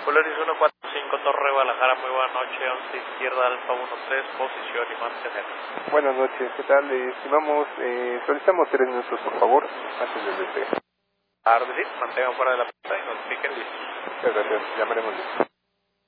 Polaris 145 Torre Guadalajara, muy buena noche, 11 izquierda Alfa 13, posición y mantener. Buenas noches, ¿qué tal? Estimamos, solicitamos 3 minutos, por favor, antes del despegue. Claro que sí, mantengan fuera de la pista y notifiquen listos. Muchas gracias, llamaremos listo.